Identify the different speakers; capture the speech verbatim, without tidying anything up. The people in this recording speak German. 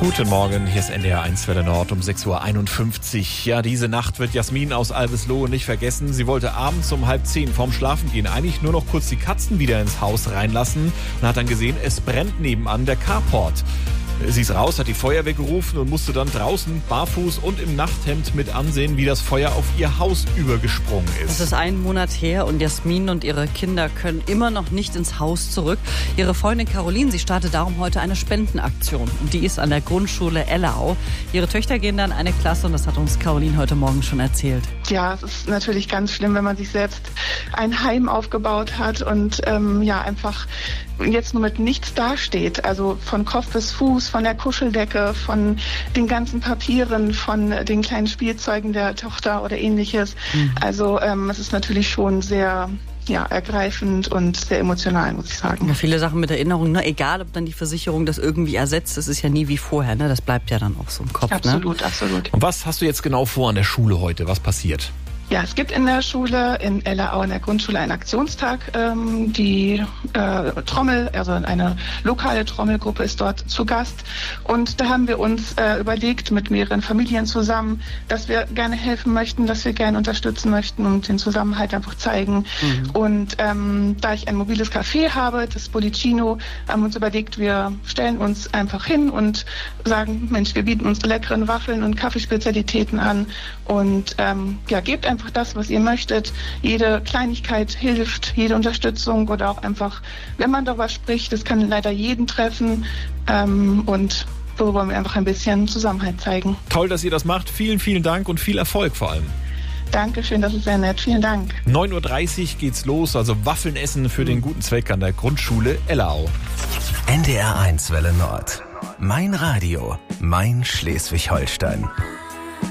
Speaker 1: Guten Morgen, hier ist N D R eins Welle Nord um sechs Uhr einundfünfzig. Ja, diese Nacht wird Jasmin aus Albislohe nicht vergessen. Sie wollte abends um halb zehn vorm Schlafengehen eigentlich nur noch kurz die Katzen wieder ins Haus reinlassen und hat dann gesehen, es brennt nebenan der Carport. Sie ist raus, hat die Feuerwehr gerufen und musste dann draußen barfuß und im Nachthemd mit ansehen, wie das Feuer auf ihr Haus übergesprungen ist.
Speaker 2: Es ist ein Monat her und Jasmin und ihre Kinder können immer noch nicht ins Haus zurück. Ihre Freundin Caroline, sie startet darum heute eine Spendenaktion. Und die ist an der Grundschule Ellau. Ihre Töchter gehen dann eine Klasse und das hat uns Caroline heute Morgen schon erzählt.
Speaker 3: Ja, es ist natürlich ganz schlimm, wenn man sich selbst ein Heim aufgebaut hat und ähm, ja einfach jetzt nur mit nichts dasteht. Also von Kopf bis Fuß, von der Kuscheldecke, von den ganzen Papieren, von den kleinen Spielzeugen der Tochter oder ähnliches. Mhm. Also ähm, es ist natürlich schon sehr ja, ergreifend und sehr emotional, muss ich sagen.
Speaker 2: Ja, viele Sachen mit Erinnerung, ne? Egal ob dann die Versicherung das irgendwie ersetzt, das ist ja nie wie vorher, ne? Das bleibt ja dann auch so im Kopf.
Speaker 3: Absolut,
Speaker 2: ne?
Speaker 3: absolut.
Speaker 1: Und was hast du jetzt genau vor an der Schule heute? Was passiert?
Speaker 3: Ja, es gibt in der Schule, in Ellau, in der Grundschule, einen Aktionstag. Ähm, die äh, Trommel, also eine lokale Trommelgruppe ist dort zu Gast. Und da haben wir uns äh, überlegt, mit mehreren Familien zusammen, dass wir gerne helfen möchten, dass wir gerne unterstützen möchten und den Zusammenhalt einfach zeigen. Mhm. Und ähm, da ich ein mobiles Café habe, das Bollicino, haben wir uns überlegt, wir stellen uns einfach hin und sagen, Mensch, wir bieten unsere leckeren Waffeln und Kaffeespezialitäten an und ähm, ja, gebt einfach das, was ihr möchtet. Jede Kleinigkeit hilft, jede Unterstützung oder auch einfach, wenn man darüber spricht, das kann leider jeden treffen ähm, und so wollen wir einfach ein bisschen Zusammenhalt zeigen.
Speaker 1: Toll, dass ihr das macht. Vielen, vielen Dank und viel Erfolg vor allem.
Speaker 3: Dankeschön, das ist sehr nett. Vielen Dank.
Speaker 1: neun Uhr dreißig geht's los, also Waffeln essen für den guten Zweck an der Grundschule Ellau.
Speaker 4: N D R eins Welle Nord. Mein Radio, mein Schleswig-Holstein.